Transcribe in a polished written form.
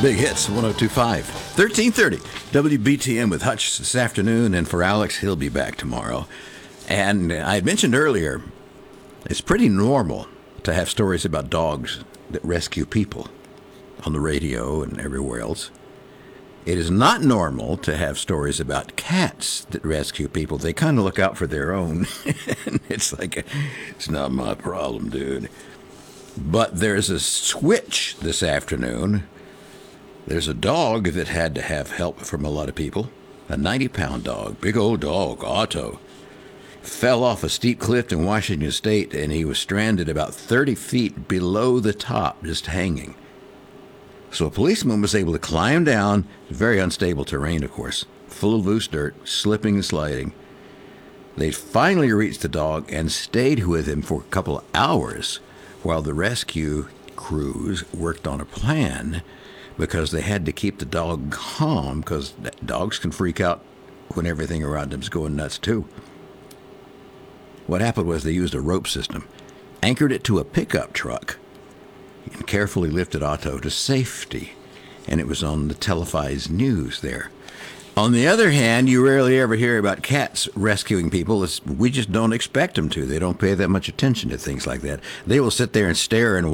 Big Hits, 102.5, 1330, WBTM with Hutch this afternoon, and for Alex, he'll be back tomorrow. And I had mentioned earlier, it's pretty normal to have stories about dogs that rescue people on the radio and everywhere else. It is not normal to have stories about cats that rescue people. They kind of look out for their own. It's like, it's not my problem, dude. But there's a switch this afternoon. There's a dog that had to have help from a lot of people. A 90-pound dog, big old dog, Otto. Fell off a steep cliff in Washington State, and he was stranded about 30 feet below the top, just hanging. So a policeman was able to climb down, very unstable terrain, of course, full of loose dirt, slipping and sliding. They finally reached the dog and stayed with him for a couple of hours while the rescue crews worked on a plan, because they had to keep the dog calm, because dogs can freak out when everything around them's going nuts too. What happened was they used a rope system, anchored it to a pickup truck, and carefully lifted Otto to safety, and it was on the televised news there. On the other hand, you rarely ever hear about cats rescuing people. We just don't expect them to. They don't pay that much attention to things like that. They will sit there and stare and